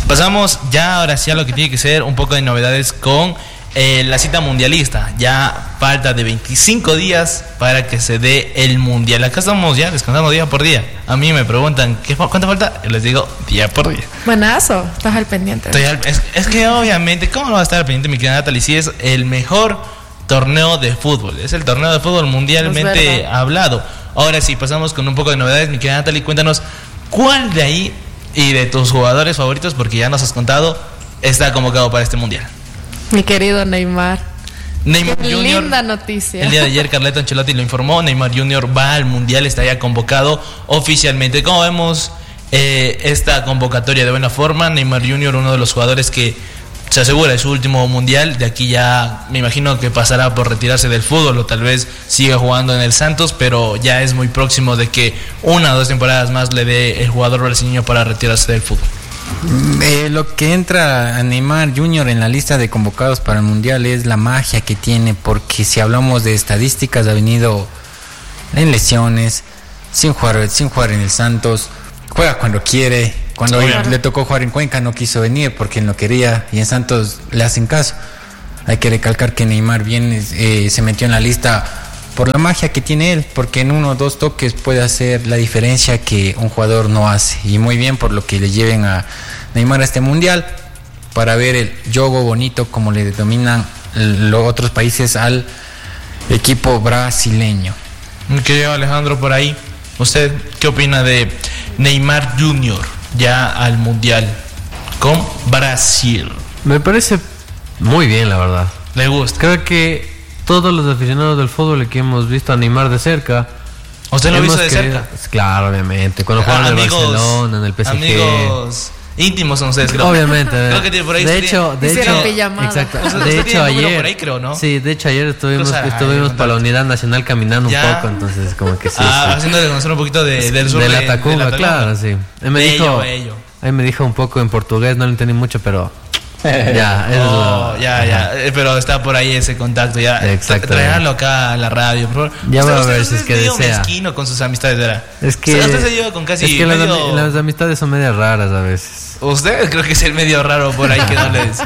Pasamos ya ahora sí a lo que tiene que ser un poco de novedades con la cita mundialista. Ya falta de 25 días para que se dé el mundial. Acá estamos ya descansando día por día. A mí me preguntan ¿cuánto falta? Yo les digo día por día. Buenazo, estás al pendiente. Es que obviamente, ¿cómo no va a estar al pendiente mi querida Natalie? Si es el mejor torneo de fútbol, es el torneo de fútbol mundialmente hablado. Ahora sí, pasamos con un poco de novedades. Mi querida Natalie, cuéntanos cuál de ahí y de tus jugadores favoritos, porque ya nos has contado, está convocado para este mundial. Mi querido Neymar. Neymar Jr. Linda noticia. El día de ayer Carleto Ancelotti lo informó. Neymar Jr. va al mundial, está ya convocado oficialmente. Como vemos esta convocatoria de buena forma, Neymar Jr., uno de los jugadores que se asegura de su último mundial. De aquí ya me imagino que pasará por retirarse del fútbol o tal vez siga jugando en el Santos, pero ya es muy próximo de que 1 o 2 temporadas más le dé el jugador brasileño para retirarse del fútbol. Lo que entra a Neymar Jr. en la lista de convocados para el mundial es la magia que tiene, porque si hablamos de estadísticas, ha venido en lesiones, sin jugar en el Santos, juega cuando quiere. Cuando le tocó jugar en Cuenca no quiso venir porque no quería, y en Santos le hacen caso. Hay que recalcar que Neymar se metió en la lista por la magia que tiene él, porque en 1 o 2 toques puede hacer la diferencia que un jugador no hace. Y muy bien por lo que le lleven a Neymar a este mundial, para ver el juego bonito, como le denominan los otros países al equipo brasileño. Mi querido Alejandro, por ahí, ¿usted qué opina de Neymar Jr. ya al mundial con Brasil? Me parece muy bien, la verdad. ¿Le gusta? Creo que todos los aficionados del fútbol que hemos visto a Neymar de cerca. ¿Usted lo ha visto de cerca? Claro, obviamente. Cuando jugaban en el Barcelona, en el PSG. Amigos íntimos son ustedes, creo. Obviamente. Creo que tiene por ahí. De hecho, exacto. De hecho ayer, por ahí, creo, ¿no? Sí, de hecho ayer estuvimos para la Unidad Nacional caminando un poco, entonces como que sí. Haciéndole conocer un poquito del sur de la Tacunga, claro, sí. Ahí me dijo un poco en portugués, no lo entendí mucho, pero pero está por ahí ese contacto ya. Exacto. Traerlo acá a la radio, por favor. Ya va a ver si es que desea. desea. Mezquino con sus amistades, ¿verdad? Es que usted se lleva con casi es que las amistades son medias raras a veces. Usted creo que es el medio raro por ahí que no les.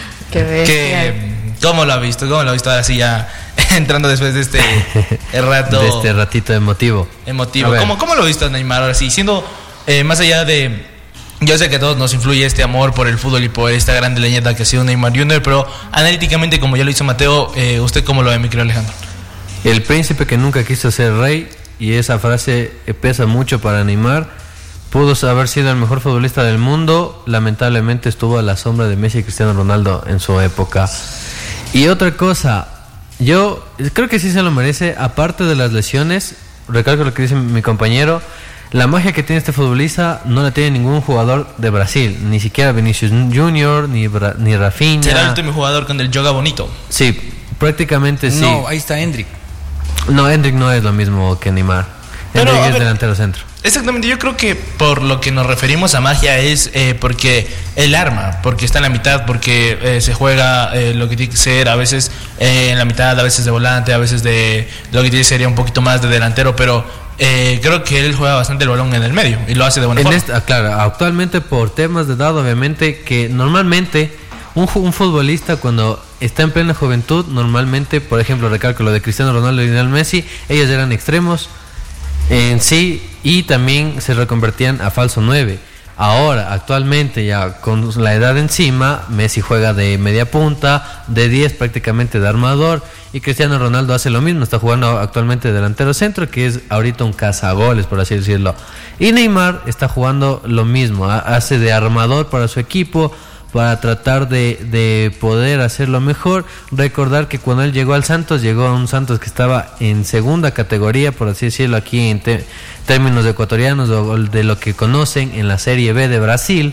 ¿Cómo lo ha visto? Ahora sí ya entrando después de este rato. De este ratito emotivo. ¿Cómo lo ha visto Neymar ahora sí? Siendo más allá de. Yo sé que a todos nos influye este amor por el fútbol y por esta grande leyenda que ha sido Neymar Jr., pero analíticamente, como ya lo hizo Mateo, ¿usted cómo lo ve, mi querido Alejandro? El príncipe que nunca quiso ser rey, y esa frase pesa mucho para Neymar. Pudo haber sido el mejor futbolista del mundo, lamentablemente estuvo a la sombra de Messi y Cristiano Ronaldo en su época. Y otra cosa, yo creo que sí se lo merece, aparte de las lesiones. Recalco lo que dice mi compañero. La magia que tiene este futbolista no la tiene ningún jugador de Brasil, ni siquiera Vinicius Junior, ni Rafinha. Será el último jugador con el yoga bonito. Sí, prácticamente sí. No, ahí está Endrick. No, Endrick no es lo mismo que Neymar. Endrick es delantero centro. Exactamente, yo creo que por lo que nos referimos a magia es porque el arma, porque está en la mitad, porque se juega lo que tiene que ser a veces en la mitad, a veces de volante, a veces de lo que tiene sería un poquito más de delantero, pero creo que él juega bastante el balón en el medio y lo hace de buena forma. Claro, actualmente por temas de edad, obviamente, que normalmente un futbolista cuando está en plena juventud, normalmente, por ejemplo, recalco lo de Cristiano Ronaldo y Lionel Messi, ellos eran extremos en sí y también se reconvertían a falso 9. Ahora, actualmente, ya con la edad encima, Messi juega de media punta, de 10 prácticamente de armador, y Cristiano Ronaldo hace lo mismo, está jugando actualmente delantero centro, que es ahorita un cazagoles, por así decirlo. Y Neymar está jugando lo mismo, hace de armador para su equipo, para tratar de poder hacerlo mejor. Recordar que cuando él llegó al Santos, llegó a un Santos que estaba en segunda categoría, por así decirlo, aquí en términos ecuatorianos o de lo que conocen en la Serie B de Brasil.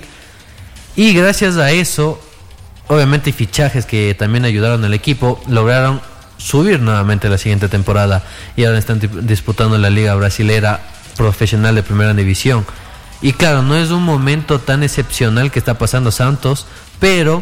Y gracias a eso, obviamente fichajes que también ayudaron al equipo, lograron subir nuevamente la siguiente temporada y ahora están disputando la Liga Brasilera Profesional de Primera División. Y claro, no es un momento tan excepcional que está pasando Santos, pero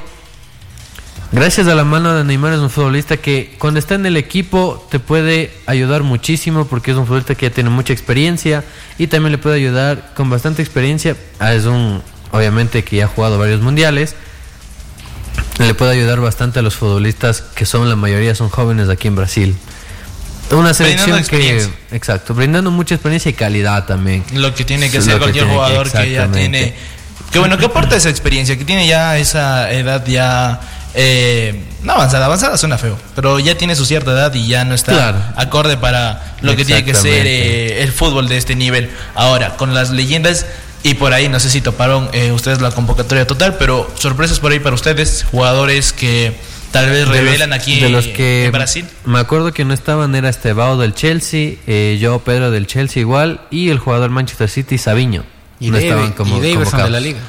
gracias a la mano de Neymar es un futbolista que cuando está en el equipo te puede ayudar muchísimo, porque es un futbolista que ya tiene mucha experiencia y también le puede ayudar con bastante experiencia. Es un obviamente que ya ha jugado varios mundiales, le puede ayudar bastante a los futbolistas que son la mayoría son jóvenes aquí en Brasil. Una selección que, exacto, brindando mucha experiencia y calidad también. Lo que tiene que ser cualquier jugador que ya tiene, que bueno, que aporta esa experiencia, que tiene ya esa edad ya no avanzada suena feo, pero ya tiene su cierta edad y ya no está acorde para lo que tiene que ser el fútbol de este nivel. Ahora, con las leyendas, y por ahí no sé si toparon ustedes la convocatoria total, pero sorpresas por ahí para ustedes, jugadores que tal vez revelan aquí de los que en Brasil. Me acuerdo que no estaban, era Estevao del Chelsea, Joao Pedro del Chelsea igual, y el jugador Manchester City, Savinho. Y no David, estaban como y Davidson de la liga.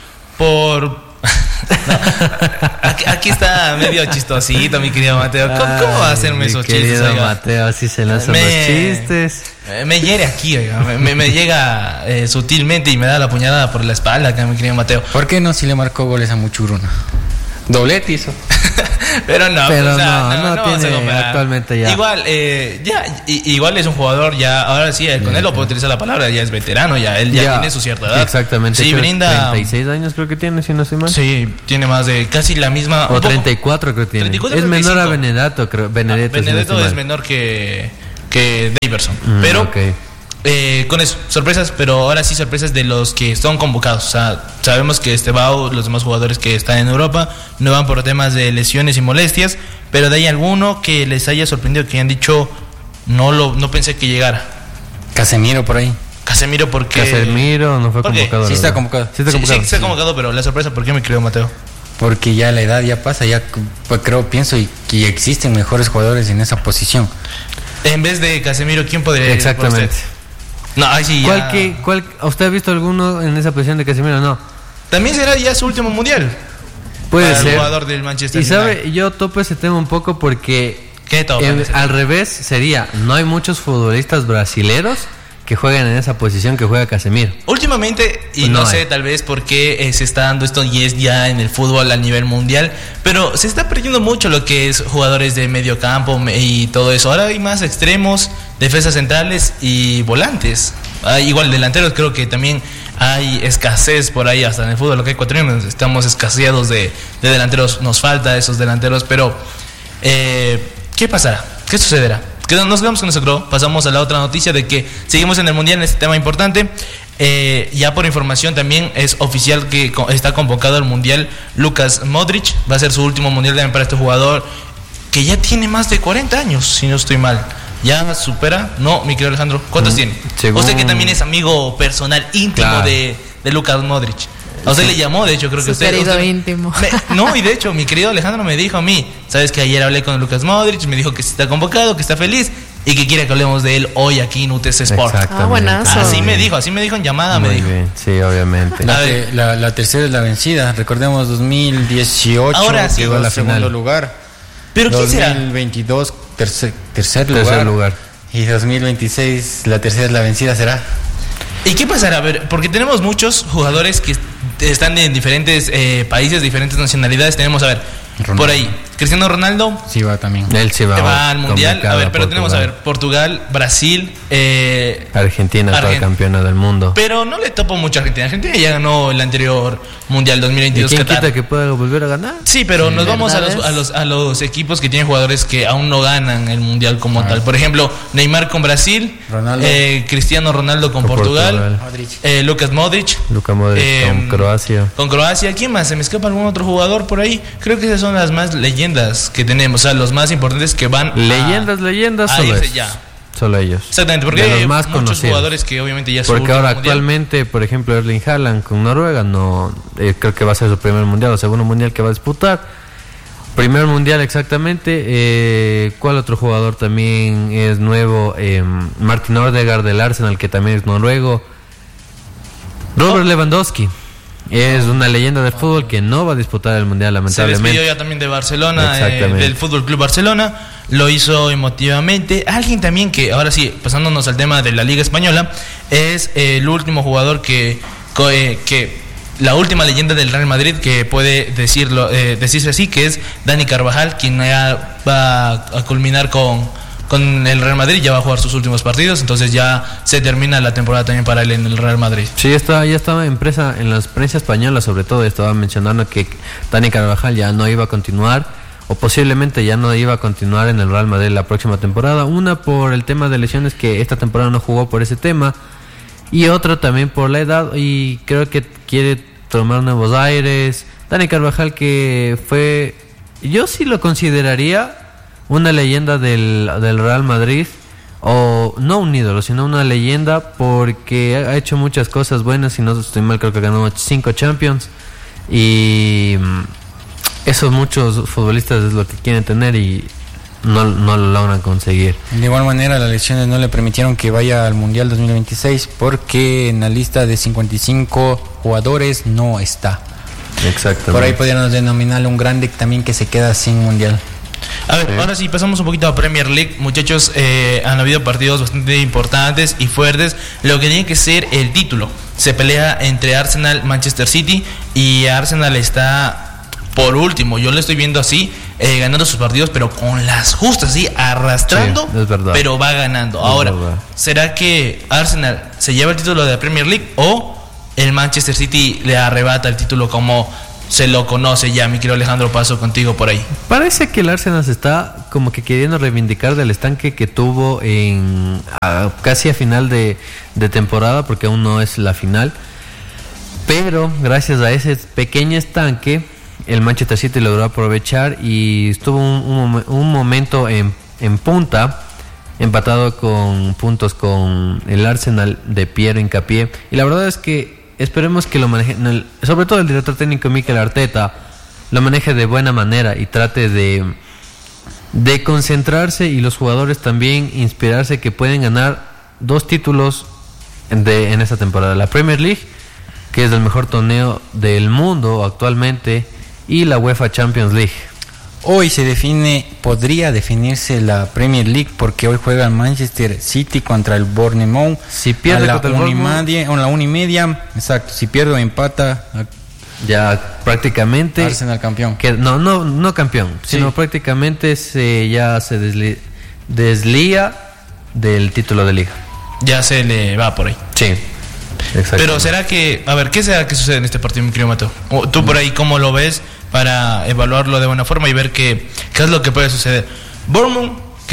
Aquí está medio chistosito, mi querido Mateo. ¿Cómo va a hacerme esos chistes? Mateo, así se lanzan los chistes. Me hiere aquí, oiga. Me llega sutilmente y me da la puñalada por la espalda acá, mi querido Mateo. ¿Por qué no si le marcó goles a Muchuruna? Doblete hizo. Pero no, pero o sea, no tiene actualmente ya. Igual, igual es un jugador ya, ahora sí, con él lo puedo utilizar la palabra, ya es veterano, él ya tiene su cierta edad. Exactamente. Sí, brinda 36 años creo que tiene, si no estoy mal. Sí, tiene más de casi la misma. O 34 creo que tiene. 34, es 35. menor a Benedetto, creo. Benedetto es menor que Daverson. Pero okay. Con eso, sorpresas, pero ahora sí sorpresas de los que son convocados. O sea, sabemos que Estevao, los demás jugadores que están en Europa, no van por temas de lesiones y molestias, pero de ahí alguno que les haya sorprendido, que han dicho, no pensé que llegara. Casemiro por ahí. Casemiro, porque... Casemiro no fue convocado. Sí está convocado. Sí está convocado, pero la sorpresa, ¿por qué me creo, Mateo? Porque ya la edad ya pasa, ya pues pienso que existen mejores jugadores en esa posición. En vez de Casemiro, ¿quién podría ir? Exactamente. No, ahí sí. ¿Usted ha visto alguno en esa posición de Casemiro? No. También será ya su último mundial. Puede ser. El jugador del Manchester United. Y sabe, yo topo ese tema un poco porque al revés sería, no hay muchos futbolistas brasileros que juegan en esa posición que juega Casemiro. Últimamente, y no sé tal vez por qué se está dando esto y es ya en el fútbol a nivel mundial, pero se está perdiendo mucho lo que es jugadores de medio campo y todo eso. Ahora hay más extremos, defensas centrales y volantes. Igual delanteros, creo que también hay escasez por ahí, hasta en el fútbol, lo que hay ecuatorianos, estamos escaseados de delanteros, nos falta esos delanteros, pero ¿qué pasará? ¿Qué sucederá? Nos quedamos con eso, creo. Pasamos a la otra noticia de que seguimos en el mundial en este tema importante. Ya por información también es oficial que está convocado al mundial Lukas Modric. Va a ser su último mundial también para este jugador que ya tiene más de 40 años, si no estoy mal. Ya supera, no, mi querido Alejandro, ¿cuántos tiene? Usted que también es amigo personal íntimo de Lukas Modric. A usted le llamó, de hecho, creo que usted... querido íntimo. No, y de hecho, mi querido Alejandro me dijo a mí, sabes que ayer hablé con Lukas Modric, me dijo que está convocado, que está feliz y que quiere que hablemos de él hoy aquí en UTC Sport. Buenazo. Así me dijo en llamada. Muy me dijo. Bien, sí, obviamente. La tercera es la vencida, recordemos 2018 ahora sí, llegó a la segundo lugar. ¿Pero quién será? 2022 tercer lugar. Y 2026 la tercera es la vencida, ¿será? ¿Y qué pasará? A ver, porque tenemos muchos jugadores que están en diferentes países, diferentes nacionalidades. Tenemos, a ver, Ronaldo. Por ahí, Cristiano Ronaldo. Sí va también. Él sí va al mundial. A ver, pero tenemos, a ver, Portugal, Brasil, Argentina, actual campeona del mundo. Pero no le topo mucho a Argentina. Argentina ya ganó el anterior mundial 2022. ¿Y quién quita que pueda volver a ganar? Sí, pero nos vamos a los equipos que tienen jugadores que aún no ganan el mundial como tal. Por ejemplo, Neymar con Brasil, Cristiano Ronaldo con Portugal. Lukas Modric. Con Croacia. Con Croacia. ¿Quién más? ¿Se me escapa algún otro jugador por ahí? Creo que esas son las más leyendas que tenemos, o sea, los más importantes que van leyendas solo ellos. Exactamente, porque hay muchos jugadores que obviamente ya son. Porque ahora actualmente, por ejemplo, Erling Haaland con Noruega creo que va a ser su primer mundial o segundo mundial que va a disputar. Primer mundial exactamente. ¿Cuál otro jugador también es nuevo? Martin Odegaard del Arsenal, que también es noruego. Robert Lewandowski. Es una leyenda del fútbol que no va a disputar el mundial, lamentablemente. Se despidió ya también de Barcelona, del Fútbol Club Barcelona. Lo hizo emotivamente. Alguien también que, ahora sí, pasándonos al tema de la Liga Española, es el último jugador que la última leyenda del Real Madrid, que puede decirse así, que es Dani Carvajal, quien ya va a culminar con con el Real Madrid, ya va a jugar sus últimos partidos, entonces ya se termina la temporada también para él en el Real Madrid. Sí, ya estaba en la prensa española, sobre todo estaba mencionando que Dani Carvajal ya no iba a continuar, o posiblemente ya no iba a continuar en el Real Madrid la próxima temporada, una por el tema de lesiones, que esta temporada no jugó por ese tema, y otra también por la edad, y creo que quiere tomar nuevos aires. Dani Carvajal, que fue, yo sí lo consideraría una leyenda del Real Madrid, o no un ídolo, sino una leyenda, porque ha hecho muchas cosas buenas. Si no estoy mal, creo que ganó 5 Champions, y esos muchos futbolistas es lo que quieren tener y no lo logran conseguir. De igual manera, las lesiones no le permitieron que vaya al Mundial 2026, porque en la lista de 55 jugadores no está. Exactamente. Por ahí podríamos denominarle un grande también que se queda sin Mundial. A ver, ahora sí, pasamos un poquito a Premier League. Muchachos, han habido partidos bastante importantes y fuertes. Lo que tiene que ser el título. Se pelea entre Arsenal, Manchester City, y Arsenal está por último. Yo lo estoy viendo así, ganando sus partidos, pero con las justas, así, arrastrando, sí, es verdad, pero va ganando. Es ahora, verdad. ¿será que Arsenal se lleva el título de la Premier League o el Manchester City le arrebata el título como se lo conoce ya? Mi querido Alejandro, paso contigo por ahí. Parece que el Arsenal se está como que queriendo reivindicar del estanque que tuvo casi a final de temporada, porque aún no es la final. Pero gracias a ese pequeño estanque, el Manchester City logró aprovechar y estuvo un momento en punta, empatado con puntos con el Arsenal de Pierre Hincapié. Y la verdad es que esperemos que lo maneje, sobre todo el director técnico Mikel Arteta, lo maneje de buena manera y trate de concentrarse, y los jugadores también inspirarse que pueden ganar 2 títulos en esta temporada: la Premier League, que es el mejor torneo del mundo actualmente, y la UEFA Champions League. Hoy podría definirse la Premier League, porque hoy juega el Manchester City contra el Bournemouth. Si pierde contra el Bournemouth, a la 1:30, exacto. Si pierde o empata, ya prácticamente Arsenal campeón. No campeón, sí, sino prácticamente ya se deslía del título de liga. Ya se le va por ahí. Sí. Exacto. Pero será que, a ver, ¿qué será que sucede en este partido, mi querido Mateo? ¿Tú por ahí cómo lo ves para evaluarlo de buena forma y ver qué es lo que puede suceder? Bournemouth,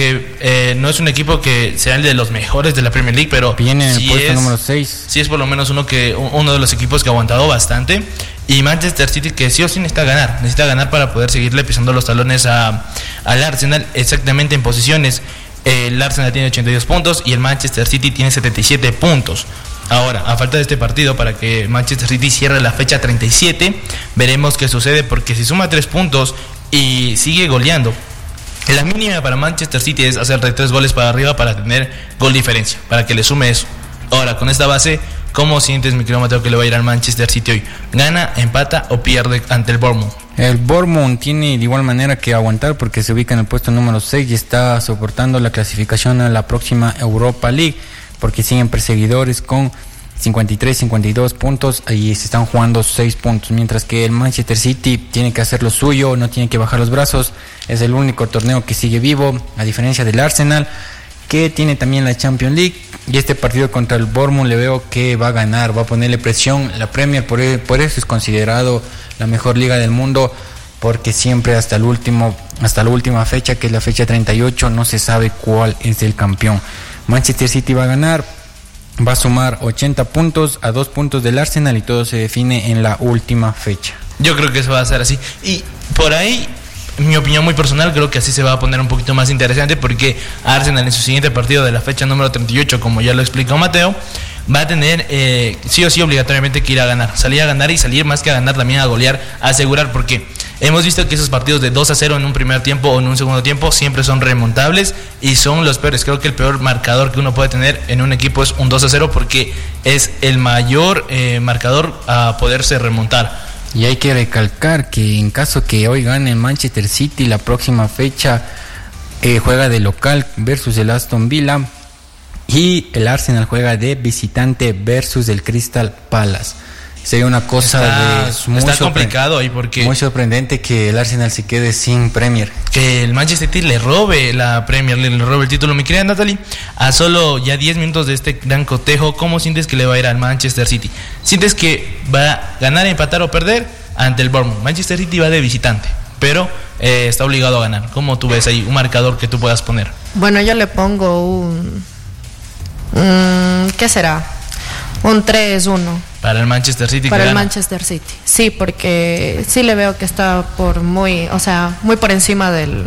que no es un equipo que sea el de los mejores de la Premier League, pero viene en el puesto número 6. Sí es por lo menos uno de los equipos que ha aguantado bastante. Y Manchester City, que sí o sí necesita ganar para poder seguirle pisando los talones al Arsenal, exactamente en posiciones. El Arsenal tiene 82 puntos y el Manchester City tiene 77 puntos. Ahora, a falta de este partido para que Manchester City cierre la fecha 37, veremos qué sucede, porque si suma 3 puntos y sigue goleando, la mínima para Manchester City es hacer de 3 goles para arriba para tener gol diferencia, para que le sume eso. Ahora, con esta base, ¿cómo sientes, mi querido Mateo, que le va a ir al Manchester City hoy? ¿Gana, empata o pierde ante el Bournemouth? El Bournemouth tiene de igual manera que aguantar, porque se ubica en el puesto número 6 y está soportando la clasificación a la próxima Europa League, porque siguen perseguidores con 53, 52 puntos y se están jugando 6 puntos, mientras que el Manchester City tiene que hacer lo suyo, no tiene que bajar los brazos. Es el único torneo que sigue vivo, a diferencia del Arsenal, que tiene también la Champions League, y este partido contra el Bournemouth le veo que va a ganar, va a ponerle presión. La Premier por eso es considerado la mejor liga del mundo, porque siempre hasta la última fecha, que es la fecha 38, no se sabe cuál es el campeón. Manchester City va a ganar, va a sumar 80 puntos a 2 puntos del Arsenal, y todo se define en la última fecha. Yo creo que eso va a ser así. Y por ahí, mi opinión muy personal, creo que así se va a poner un poquito más interesante, porque Arsenal en su siguiente partido de la fecha número 38, como ya lo explicó Mateo, va a tener sí o sí obligatoriamente que ir a ganar, salir a ganar, y salir más que a ganar también a golear, a asegurar, porque hemos visto que esos partidos de 2-0 en un primer tiempo o en un segundo tiempo siempre son remontables y son los peores. Creo que el peor marcador que uno puede tener en un equipo es un 2-0, porque es el mayor marcador a poderse remontar. Y hay que recalcar que en caso que hoy gane el Manchester City, la próxima fecha juega de local versus el Aston Villa, y el Arsenal juega de visitante versus el Crystal Palace. Sería una cosa está complicado ahí porque muy sorprendente que el Arsenal se quede sin Premier. Que el Manchester City le robe la Premier, le robe el título. Mi querida Natalie, a solo ya 10 minutos de este gran cotejo, ¿cómo sientes que le va a ir al Manchester City? ¿Sientes que va a ganar, empatar o perder ante el Bournemouth? Manchester City va de visitante, pero está obligado a ganar. ¿Cómo tú ves ahí un marcador que tú puedas poner? Bueno, yo le pongo ¿qué será? Un 3-1. Para el Manchester City. Para el Manchester City. Sí, porque sí le veo que está muy por encima del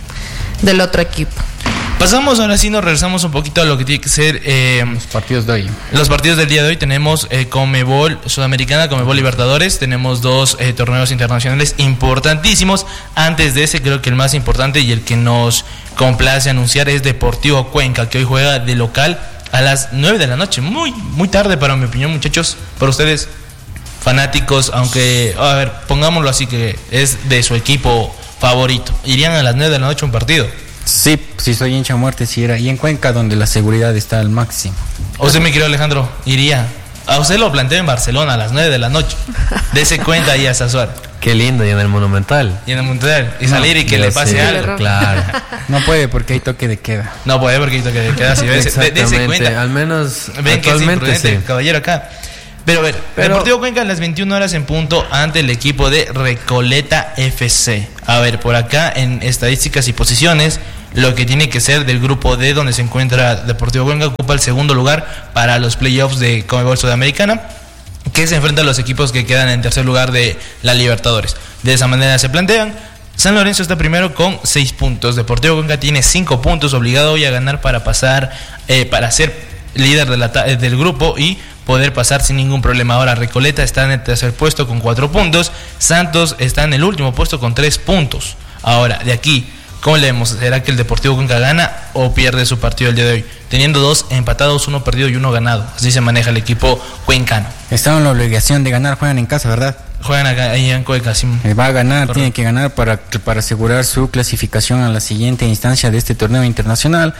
otro equipo. Pasamos ahora sí, nos regresamos un poquito a lo que tiene que ser los partidos de hoy. Los partidos del día de hoy tenemos Conmebol Sudamericana, Conmebol Libertadores. Tenemos dos torneos internacionales importantísimos. Antes de ese, creo que el más importante y el que nos complace anunciar es Deportivo Cuenca, que hoy juega de local a las 9 de la noche, muy tarde para mi opinión, muchachos. Para ustedes, fanáticos, aunque, a ver, pongámoslo así, que es de su equipo favorito, ¿irían a las 9 de la noche a un partido? Sí, si soy hincha a muerte, sí era. Y en Cuenca, donde la seguridad está al máximo. Usted, mi querido Alejandro, iría. A usted lo planteó en Barcelona a las 9 de la noche. Dese cuenta ahí a Sasuar. Qué lindo, y en el Monumental. Y salir y que le pase algo. Claro. No puede porque hay toque de queda. No puede porque hay toque de queda. Si dese cuenta. Al menos ven actualmente que es sí. Caballero acá. Pero a ver, Deportivo Cuenca a las 21 horas en punto ante el equipo de Recoleta FC. A ver, por acá en estadísticas y posiciones, lo que tiene que ser del grupo D, donde se encuentra Deportivo Cuenca, ocupa el segundo lugar para los playoffs de Conmebol Sudamericana, que se enfrenta a los equipos que quedan en tercer lugar de la Libertadores. De esa manera se plantean. San Lorenzo está primero con 6 puntos. Deportivo Cuenca tiene 5 puntos, obligado hoy a ganar para pasar, para ser líder del grupo y poder pasar sin ningún problema. Ahora Recoleta está en el tercer puesto con 4 puntos. Santos está en el último puesto con 3 puntos. Ahora, de aquí, ¿cómo le vemos? ¿Será que el Deportivo Cuenca gana o pierde su partido el día de hoy? Teniendo 2 empatados, 1 perdido y 1 ganado. Así se maneja el equipo cuencano. Están en la obligación de ganar, juegan en casa, ¿verdad? Juegan acá, ahí en Cuenca. Sí. Va a ganar, Correcto. tiene que ganar para asegurar su clasificación a la siguiente instancia de este torneo internacional.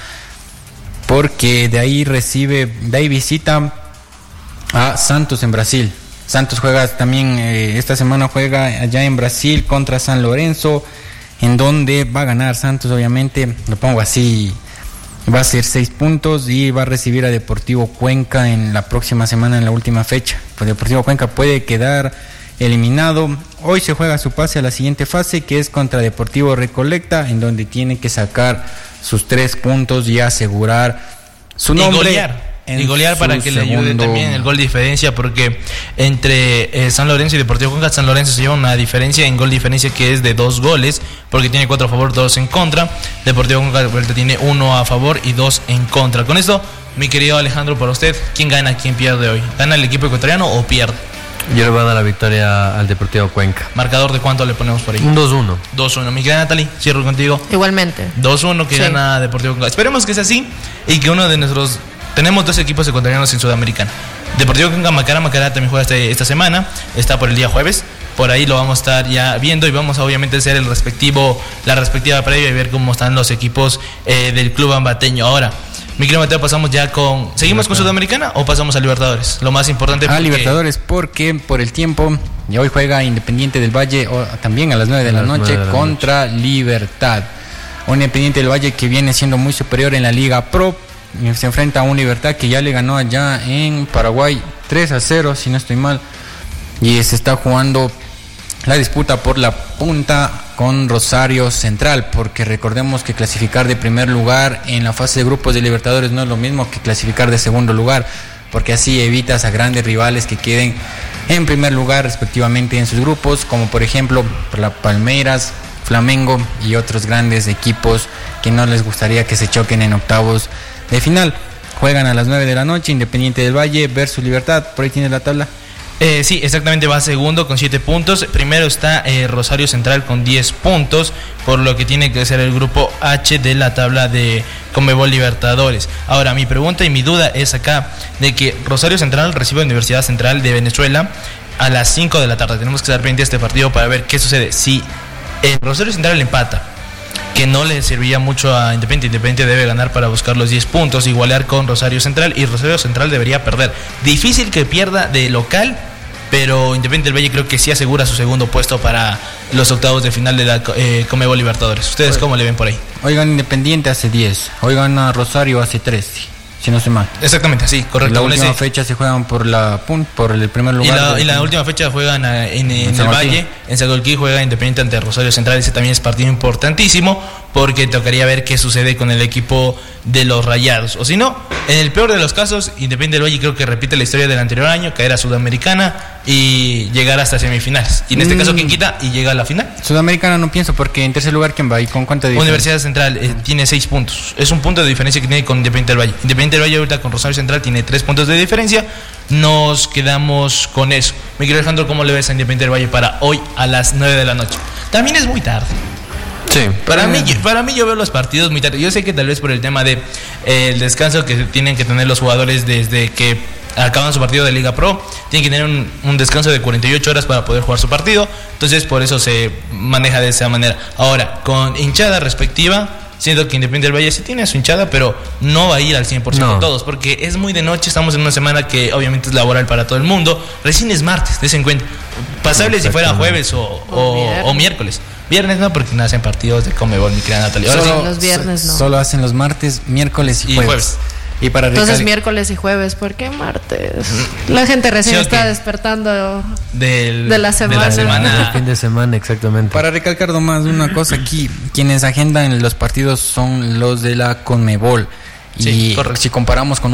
Porque de ahí visita a Santos en Brasil. Santos juega también, esta semana juega allá en Brasil contra San Lorenzo, en donde va a ganar Santos, obviamente, lo pongo así, va a ser 6 puntos y va a recibir a Deportivo Cuenca en la próxima semana, en la última fecha. Pues Deportivo Cuenca puede quedar eliminado. Hoy se juega su pase a la siguiente fase, que es contra Deportivo Recoleta, en donde tiene que sacar sus 3 puntos y asegurar su nombre. Y golear para que le ayude también el gol diferencia, porque entre San Lorenzo y Deportivo Cuenca, San Lorenzo se lleva una diferencia en gol diferencia que es de 2 goles, porque tiene 4 a favor, 2 en contra. Deportivo Cuenca tiene 1 a favor y 2 en contra. Con esto, mi querido Alejandro, para usted, ¿quién gana, quién pierde hoy? ¿Gana el equipo ecuatoriano o pierde? Yo le voy a dar la victoria al Deportivo Cuenca. ¿Marcador de cuánto le ponemos por ahí? Un 2-1. 2-1. Mi querida Natalie, cierro contigo. Igualmente. 2-1 que gana Deportivo Cuenca. Esperemos que sea así y que uno de nuestros... Tenemos 2 equipos ecuatorianos en Sudamericana. Deportivo Cuenca, Macará también juega esta semana. Está por el día jueves. Por ahí lo vamos a estar ya viendo y vamos a obviamente hacer la respectiva previa y ver cómo están los equipos del club ambateño. Ahora, mi querido Mateo, pasamos ya con... ¿Seguimos con Sudamericana o pasamos a Libertadores? Lo más importante... Libertadores, porque por el tiempo, y hoy juega Independiente del Valle también a las 9 de la noche contra Libertad. Un Independiente del Valle que viene siendo muy superior en la Liga Pro. Se enfrenta a un Libertad que ya le ganó allá en Paraguay 3-0, si no estoy mal. Y se está jugando la disputa por la punta con Rosario Central, porque recordemos que clasificar de primer lugar en la fase de grupos de Libertadores no es lo mismo que clasificar de segundo lugar, porque así evitas a grandes rivales que queden en primer lugar respectivamente en sus grupos, como por ejemplo la Palmeiras, Flamengo y otros grandes equipos que no les gustaría que se choquen en octavos de final. Juegan a las 9 de la noche, Independiente del Valle versus Libertad. Por ahí tiene la tabla. Sí, exactamente, va segundo con 7 puntos. Primero está Rosario Central con 10 puntos, por lo que tiene que ser el grupo H de la tabla de Conmebol Libertadores. Ahora, mi pregunta y mi duda es acá, de que Rosario Central recibe a Universidad Central de Venezuela a las 5 de la tarde. Tenemos que estar pendientes de este partido para ver qué sucede. Si Rosario Central empata, que no le serviría mucho a Independiente debe ganar para buscar los 10 puntos, igualar con Rosario Central, y Rosario Central debería perder. Difícil que pierda de local pero Independiente del Valle creo que sí asegura su segundo puesto para los octavos de final de la Conmebol Libertadores. ¿Ustedes cómo le ven por ahí? Oigan, Independiente hace 10, oigan a Rosario hace 13. Si no se mal. Exactamente, sí, correcto. La última fecha se juegan por el primer lugar. Y la última fecha juegan en el Valle, en Sagolquí juega Independiente ante Rosario Central. Ese también es partido importantísimo porque tocaría ver qué sucede con el equipo de los Rayados. O si no, en el peor de los casos, Independiente del Valle creo que repite la historia del anterior año, caer a Sudamericana y llegar hasta semifinales. Y en este caso, ¿quién quita? Y llega a la final. Sudamericana no pienso, porque en tercer lugar, ¿quién va? ¿Y con cuánta diferencia? Universidad Central tiene 6 puntos. Es un punto de diferencia que tiene con Independiente del Valle. Independiente del Valle ahorita con Rosario Central tiene 3 puntos de diferencia. Nos quedamos con eso. Mi querido Alejandro, ¿cómo le ves a Independiente del Valle para hoy a las 9 de la noche? También es muy tarde. Sí. Para mí yo veo los partidos muy tarde. Yo sé que tal vez por el tema de el descanso que tienen que tener los jugadores desde que acaban su partido de Liga Pro, tienen que tener un descanso de 48 horas para poder jugar su partido. Entonces por eso se maneja de esa manera. Ahora, con hinchada respectiva, siento que Independiente del Valle sí tiene su hinchada, pero no va a ir al 100% todos, porque es muy de noche, estamos en una semana que obviamente es laboral para todo el mundo. Recién es martes, des en cuenta. Pasable si fuera jueves o miércoles. Viernes no, porque no hacen partidos de Conmebol, mi querida Natalia. Los viernes no. Solo hacen los martes, miércoles y jueves. Y para entonces miércoles y jueves, ¿por qué martes? La gente recién está despertando de la semana. El fin de semana, exactamente. Para recalcar nomás una cosa aquí, quienes agendan los partidos son los de la Conmebol. Sí, y si comparamos con